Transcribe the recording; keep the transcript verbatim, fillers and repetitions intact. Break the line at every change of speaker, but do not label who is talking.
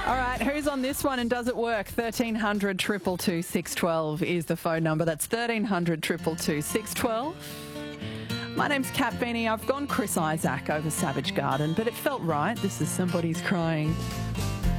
All right, who's on this one and does it work? thirteen hundred, two two two, six one two is the phone number. That's thirteen hundred, two two two, six one two. My name's Kat Beanie. I've gone Chris Isaak over Savage Garden, but it felt right. This is Somebody's Crying.